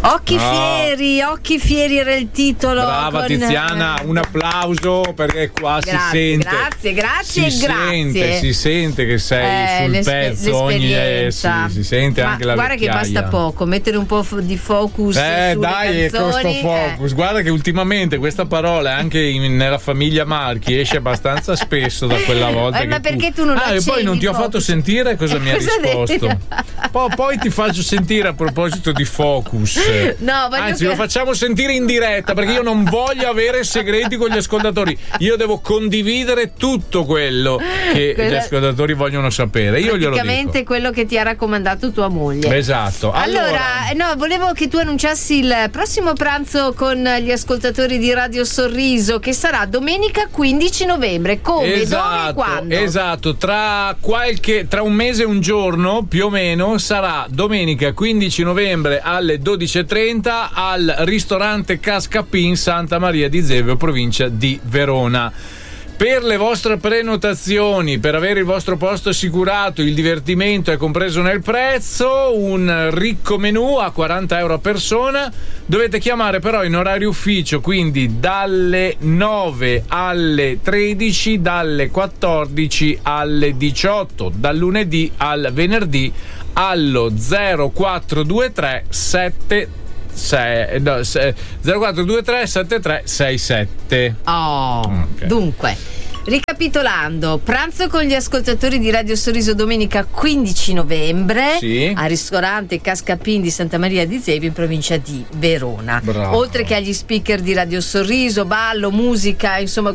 Occhi fieri era il titolo. Brava Tiziana, un applauso perché qua si sente. Grazie. Si sente che sei sul pezzo. Si sente anche la guarda vecchiaia. che basta poco, mettere un po' di focus sulle dai, canzoni. questo focus. Guarda che ultimamente questa parola anche nella famiglia Marchi esce abbastanza spesso da quella volta. Ma perché tu non e poi non ti ho fatto sentire cosa mi ha risposto. Poi ti faccio sentire a proposito di focus. No, anzi, lo facciamo sentire in diretta perché io non voglio avere segreti con gli ascoltatori. Io devo condividere tutto quello che gli ascoltatori vogliono sapere. Io glielo dico. Praticamente quello che ti ha raccomandato tua moglie. Esatto. Allora, volevo che tu annunciassi il prossimo pranzo con gli ascoltatori di Radio Sorriso, che sarà domenica 15 novembre. Come? Dove e quando? Esatto, tra un mese e un giorno più o meno sarà domenica 15 novembre alle 12:30 al ristorante Cascapin, Santa Maria di Zevio, provincia di Verona. Per le vostre prenotazioni, per avere il vostro posto assicurato, il divertimento è compreso nel prezzo, un ricco menù a 40 euro a persona. Dovete chiamare però in orario ufficio, quindi dalle 9 alle 13, dalle 14 alle 18, dal lunedì al venerdì allo 0423 0423 7367. Okay. Dunque, ricapitolando, pranzo con gli ascoltatori di Radio Sorriso domenica 15 novembre al ristorante Cascapin di Santa Maria di Zevio in provincia di Verona. Bravo. Oltre che agli speaker di Radio Sorriso, ballo, musica, insomma